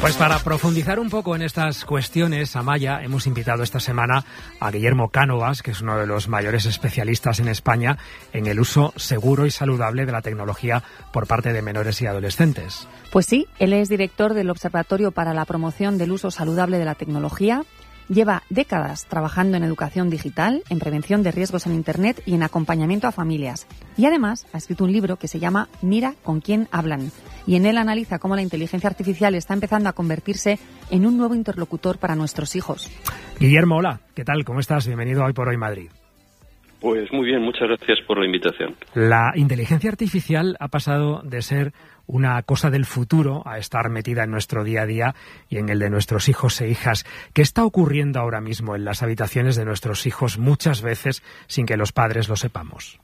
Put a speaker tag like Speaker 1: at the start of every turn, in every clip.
Speaker 1: Pues para profundizar un poco en estas cuestiones, Amaya, hemos invitado esta semana a Guillermo Cánovas, que es uno de los mayores especialistas en España en el uso seguro y saludable de la tecnología por parte de menores y adolescentes.
Speaker 2: Pues sí, él es director del Observatorio para la Promoción del Uso Saludable de la Tecnología. Lleva décadas trabajando en educación digital, en prevención de riesgos en Internet y en acompañamiento a familias. Y además ha escrito un libro que se llama Mira con quién hablan. Y en él analiza cómo la inteligencia artificial está empezando a convertirse en un nuevo interlocutor para nuestros hijos.
Speaker 1: Guillermo, hola, ¿qué tal? ¿Cómo estás? Bienvenido a Hoy por Hoy Madrid.
Speaker 3: Pues muy bien, muchas gracias por la invitación.
Speaker 1: La inteligencia artificial ha pasado de ser una cosa del futuro a estar metida en nuestro día a día y en el de nuestros hijos e hijas. ¿Qué está ocurriendo ahora mismo en las habitaciones de nuestros hijos muchas veces sin que los padres lo sepamos?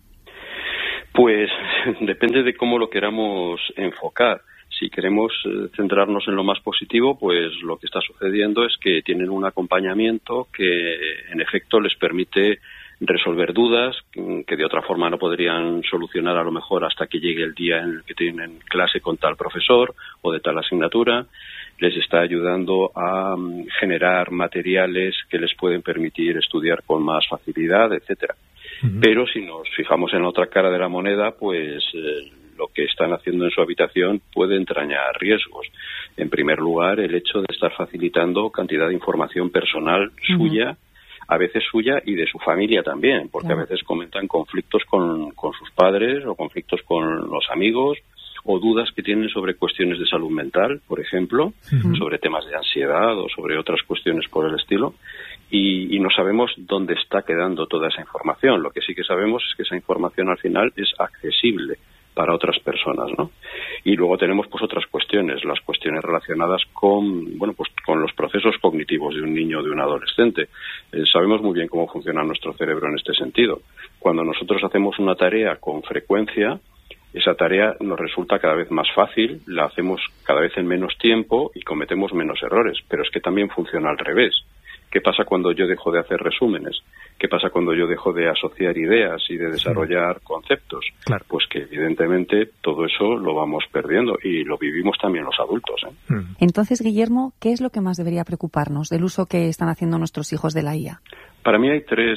Speaker 3: Pues depende de cómo lo queramos enfocar. Si queremos centrarnos en lo más positivo, pues lo que está sucediendo es que tienen un acompañamiento que en efecto les permite resolver dudas que de otra forma no podrían solucionar a lo mejor hasta que llegue el día en el que tienen clase con tal profesor o de tal asignatura. Les está ayudando a generar materiales que les pueden permitir estudiar con más facilidad, etcétera. Pero si nos fijamos en la otra cara de la moneda, pues lo que están haciendo en su habitación puede entrañar riesgos. En primer lugar, el hecho de estar facilitando cantidad de información personal suya, a veces suya y de su familia también, porque a veces comentan conflictos con sus padres o conflictos con los amigos o dudas que tienen sobre cuestiones de salud mental, por ejemplo, sobre temas de ansiedad o sobre otras cuestiones por el estilo. Y no sabemos dónde está quedando toda esa información. Lo que sí que sabemos es que esa información al final es accesible para otras personas, ¿no? Y luego tenemos pues otras cuestiones, las cuestiones relacionadas con los procesos cognitivos de un niño o de un adolescente. Sabemos muy bien cómo funciona nuestro cerebro en este sentido. Cuando nosotros hacemos una tarea con frecuencia, esa tarea nos resulta cada vez más fácil, la hacemos cada vez en menos tiempo y cometemos menos errores. Pero es que también funciona al revés. ¿Qué pasa cuando yo dejo de hacer resúmenes? ¿Qué pasa cuando yo dejo de asociar ideas y de desarrollar conceptos?
Speaker 1: Claro.
Speaker 3: Pues que evidentemente todo eso lo vamos perdiendo y lo vivimos también los adultos, ¿eh?
Speaker 2: Entonces, Guillermo, ¿qué es lo que más debería preocuparnos del uso que están haciendo nuestros hijos de la IA?
Speaker 3: Para mí hay tres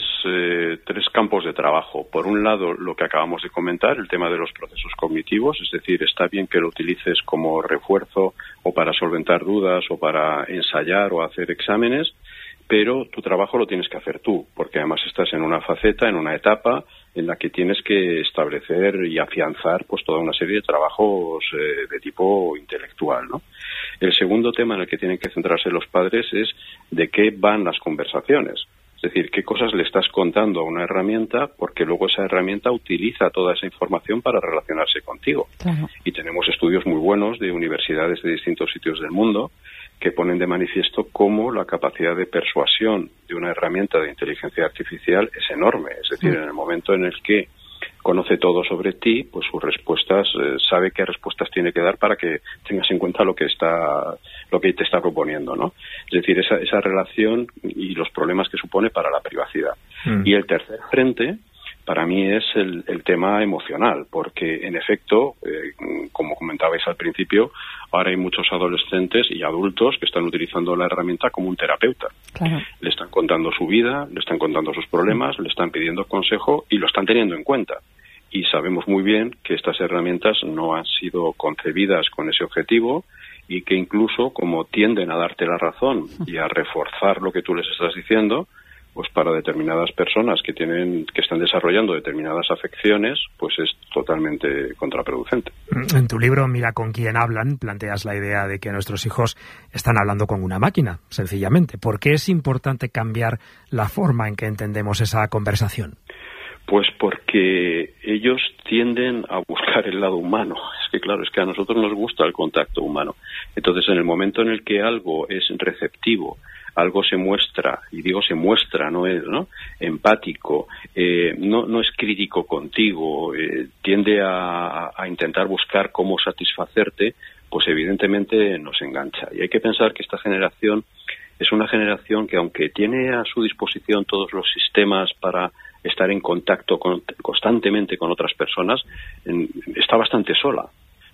Speaker 3: campos de trabajo. Por un lado, lo que acabamos de comentar, el tema de los procesos cognitivos, es decir, está bien que lo utilices como refuerzo o para solventar dudas o para ensayar o hacer exámenes, pero tu trabajo lo tienes que hacer tú, porque además estás en una faceta, en una etapa en la que tienes que establecer y afianzar pues toda una serie de trabajos de tipo intelectual, ¿no? El segundo tema en el que tienen que centrarse los padres es de qué van las conversaciones. Es decir, qué cosas le estás contando a una herramienta, porque luego esa herramienta utiliza toda esa información para relacionarse contigo.
Speaker 2: Claro.
Speaker 3: Y tenemos estudios muy buenos de universidades de distintos sitios del mundo que ponen de manifiesto cómo la capacidad de persuasión de una herramienta de inteligencia artificial es enorme. Es decir, en el momento en el que conoce todo sobre ti, pues sus respuestas, sabe qué respuestas tiene que dar para que tengas en cuenta lo que te está proponiendo, ¿no? Es decir, esa relación y los problemas que supone para la privacidad. Y el tercer frente, para mí, es el tema emocional, porque en efecto, como comentabais al principio, ahora hay muchos adolescentes y adultos que están utilizando la herramienta como un terapeuta.
Speaker 2: Claro.
Speaker 3: Le están contando su vida, le están contando sus problemas, le están pidiendo consejo y lo están teniendo en cuenta. Y sabemos muy bien que estas herramientas no han sido concebidas con ese objetivo y que incluso como tienden a darte la razón y a reforzar lo que tú les estás diciendo, pues para determinadas personas que están desarrollando determinadas afecciones, pues es totalmente contraproducente.
Speaker 1: En tu libro, Mira con quién hablan, planteas la idea de que nuestros hijos están hablando con una máquina, sencillamente. ¿Por qué es importante cambiar la forma en que entendemos esa conversación?
Speaker 3: Pues porque ellos tienden a buscar el lado humano. Es que claro, es que a nosotros nos gusta el contacto humano. Entonces, en el momento en el que algo es receptivo, algo se muestra, y digo se muestra, no es, ¿no?, empático, no es crítico contigo, tiende a intentar buscar cómo satisfacerte, pues evidentemente nos engancha. Y hay que pensar que esta generación es una generación que, aunque tiene a su disposición todos los sistemas para estar en contacto constantemente con otras personas, está bastante sola. Es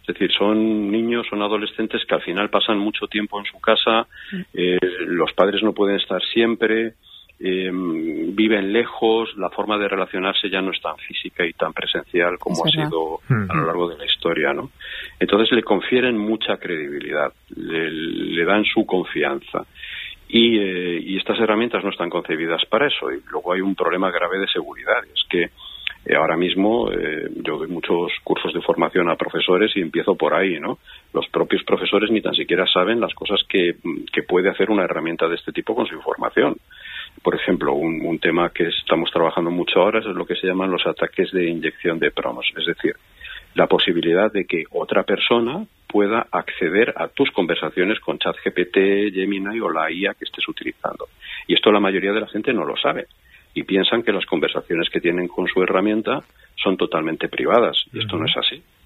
Speaker 3: decir, son niños, son adolescentes que al final pasan mucho tiempo en su casa, los padres no pueden estar siempre, viven lejos, la forma de relacionarse ya no es tan física y tan presencial como ha sido a lo largo de la historia, ¿no? Entonces le confieren mucha credibilidad, le dan su confianza. Y estas herramientas no están concebidas para eso. Y luego hay un problema grave de seguridad. Es que ahora mismo yo doy muchos cursos de formación a profesores y empiezo por ahí, ¿no? Los propios profesores ni tan siquiera saben las cosas que puede hacer una herramienta de este tipo con su información. Por ejemplo, un tema que estamos trabajando mucho ahora es lo que se llaman los ataques de inyección de promos. Es decir, la posibilidad de que otra persona pueda acceder a tus conversaciones con ChatGPT, Gemini o la IA que estés utilizando. Y esto la mayoría de la gente no lo sabe. Y piensan que las conversaciones que tienen con su herramienta son totalmente privadas. Y esto no es así.